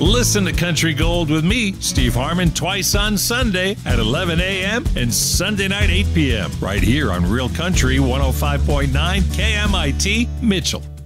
Listen to Country Gold with me, Steve Harmon, twice on Sunday at 11 a.m. and Sunday night 8 p.m. right here on Real Country 105.9 KMIT Mitchell.